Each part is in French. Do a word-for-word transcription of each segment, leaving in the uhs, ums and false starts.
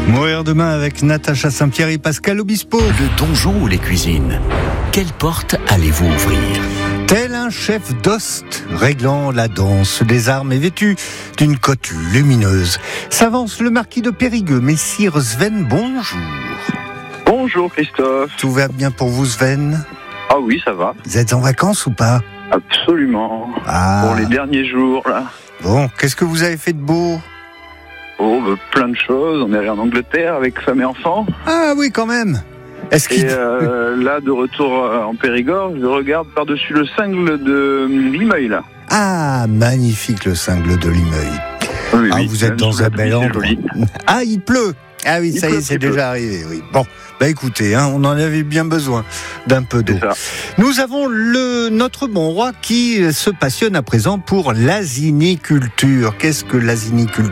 Mourir demain avec Natacha Saint-Pierre et Pascal Obispo. Le donjon ou les cuisines, quelle porte allez-vous ouvrir ? Tel un chef d'hoste, réglant la danse des armes et vêtu d'une cotte lumineuse, s'avance le marquis de Périgueux, messire Sven, bonjour. Bonjour Christophe. Tout va bien pour vous Sven ? Ah oui, ça va. Vous êtes en vacances ou pas ? Absolument. Ah. Pour les derniers jours, là. Bon, qu'est-ce que vous avez fait de beau ? Oh, bah, plein de choses. On est allé en Angleterre avec femme et enfants. Ah oui, quand même. Est-ce Et qu'il... euh, là, de retour en Périgord, je regarde par-dessus le cingle de Limeuil, là. Ah, magnifique le cingle de Limeuil. Oui, Ah, oui, vous êtes même dans sous la un bel pluie, c'est endroit. joli. Ah, il pleut. Ah oui, Il ça y pleut est, c'est un petit peu. déjà arrivé. Oui. Bon, bah écoutez, hein, on en avait bien besoin d'un peu d'eau. C'est ça. Nous avons le notre bon roi qui se passionne à présent pour l'aziniculture. Qu'est-ce que l'aziniculture ?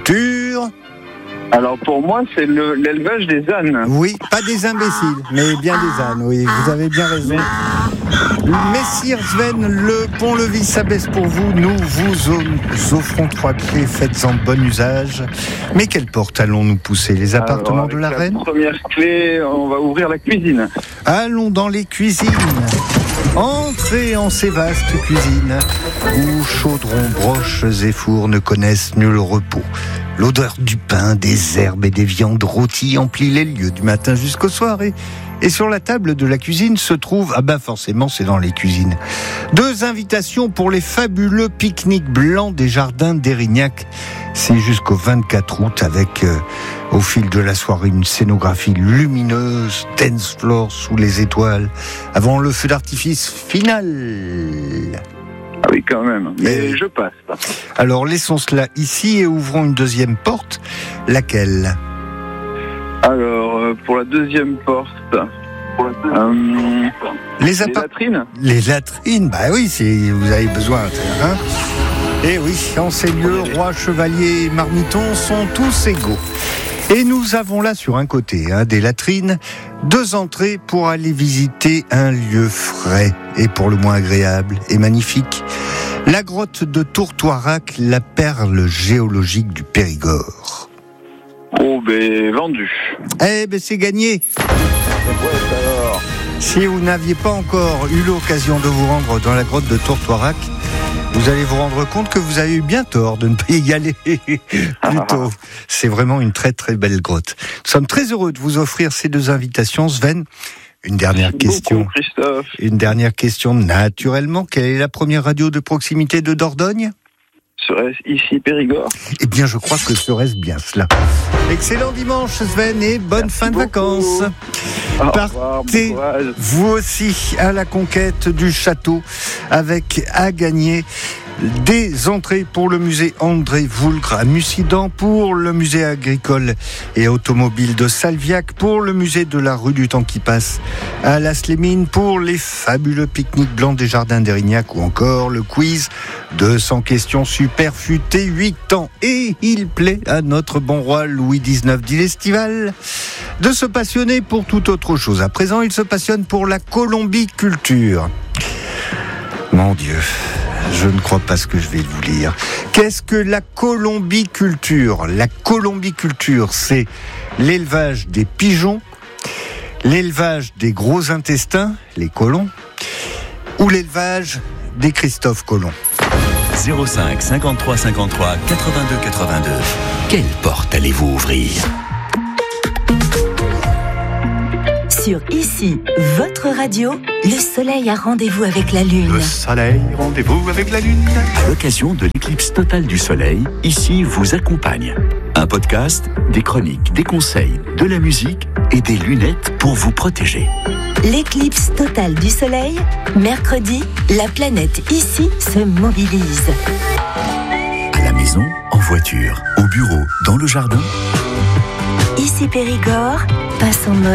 Alors pour moi, c'est le, l'élevage des ânes. Oui, pas des imbéciles, mais bien des ânes. Oui, vous avez bien raison. Messire Sven, le pont-levis s'abaisse pour vous. Nous vous offrons trois clés, faites en bon usage. Mais quelle porte allons-nous pousser ? Les appartements Alors, de la avec reine ? La première clé, on va ouvrir la cuisine. Allons dans les cuisines. Entrez en ces vastes cuisines où chaudrons, broches et fours ne connaissent nul repos. L'odeur du pain, des herbes et des viandes rôties emplit les lieux du matin jusqu'au soir. Et, et sur la table de la cuisine se trouve, ah ben forcément c'est dans les cuisines, deux invitations pour les fabuleux pique-niques blancs des jardins d'Érignac. C'est jusqu'au vingt-quatre août avec, euh, au fil de la soirée, une scénographie lumineuse, dance floor sous les étoiles, avant le feu d'artifice final. Ah oui, quand même. Mais Et- je passe. Alors laissons cela ici et ouvrons une deuxième porte. Laquelle ? Alors, euh, pour la deuxième porte, pour la euh, Les les appart- latrines. Les latrines, bah oui, si vous avez besoin. Hein. Et oui, en ces lieux, rois, chevaliers et marmitons sont tous égaux. Et nous avons là sur un côté hein, des latrines, deux entrées pour aller visiter un lieu frais et pour le moins agréable et magnifique. La grotte de Tourtoirac, la perle géologique du Périgord. Oh, ben, vendu. Eh ben c'est gagné. Ouais, alors. Si vous n'aviez pas encore eu l'occasion de vous rendre dans la grotte de Tourtoirac, vous allez vous rendre compte que vous avez eu bien tort de ne pas y aller plus tôt. C'est vraiment une très très belle grotte. Nous sommes très heureux de vous offrir ces deux invitations. Sven, une dernière Merci question. beaucoup, Christophe. Une dernière question naturellement. Quelle est la première radio de proximité de Dordogne ? Serait-ce ici Périgord? Eh bien, je crois que serait-ce bien cela. Excellent dimanche, Sven, et bonne Merci fin de beaucoup. vacances. Au Partez, revoir, bon courage. vous aussi, à la conquête du château, avec à gagner des entrées pour le musée André Voulgre à Mussidan, pour le musée agricole et automobile de Salviac, pour le musée de la rue du Temps qui passe à Las les Mines, pour les fabuleux pique-niques blancs des jardins d'Érignac, ou encore le quiz deux cents questions super futées, huit ans. Et il plaît à notre bon roi Louis dix-neuf dit l'Estival de se passionner pour toute autre chose. À présent, il se passionne pour la colombiculture. Mon Dieu, je ne crois pas ce que je vais vous lire. Qu'est-ce que la colombiculture ? La colombiculture, c'est l'élevage des pigeons, l'élevage des gros intestins, les colons, ou l'élevage des Christophe Colomb. zéro cinq cinquante-trois cinquante-trois quatre-vingt-deux quatre-vingt-deux. Quelle porte allez-vous ouvrir ? Sur Ici, votre radio, le soleil a rendez-vous avec la lune. Le soleil, rendez-vous avec la lune. À l'occasion de l'éclipse totale du soleil, Ici vous accompagne. Un podcast, des chroniques, des conseils, de la musique et des lunettes pour vous protéger. L'éclipse totale du soleil, mercredi, la planète Ici se mobilise. À la maison, en voiture, au bureau, dans le jardin. Ici Périgord passe en mode